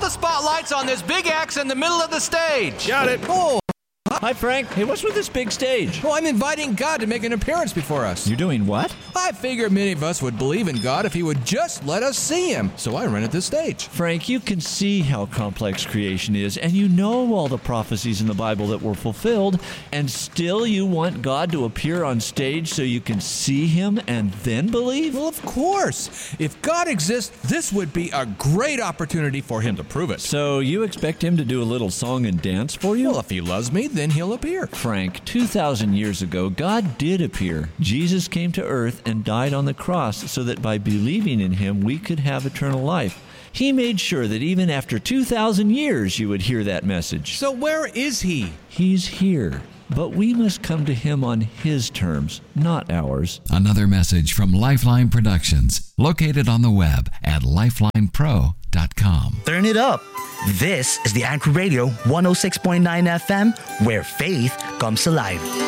the spotlights on this big axe in the middle of the stage. Got it. Oh, Hi, Frank. Hey, what's with this big stage? I'm inviting God to make an appearance before us. You're doing what? I figured many of us would believe in God if he would just let us see him. So I rented this stage. Frank, you can see how complex creation is, and you know all the prophecies in the Bible that were fulfilled, and still you want God to appear on stage so you can see him and then believe? Well, of course. If God exists, this would be a great opportunity for him to prove it. So you expect him to do a little song and dance for you? Well, if he loves me, then he'll appear. Frank, 2,000 years ago, God did appear. Jesus came to earth and died on the cross so that by believing in him, we could have eternal life. He made sure that even after 2,000 years, you would hear that message. So where is he? He's here, but we must come to him on his terms, not ours. Another message from Lifeline Productions, located on the web at lifelinepro.com. Turn it up. This is the Anchor Radio 106.9 FM, where faith comes alive.